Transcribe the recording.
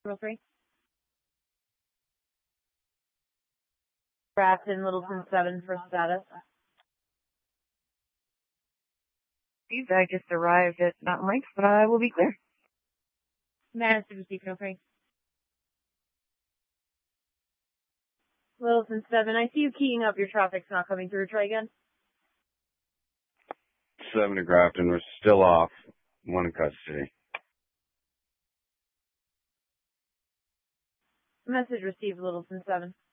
3. Grafton, Littleton 7 for status. I just arrived at Mountain Lakes, but I will be clear. Message received, feel free. Littleton 7, I see you keying up. Your traffic's not coming through. Try again. 7 to Grafton. We're still off. 1 in custody. Message received, Littleton 7.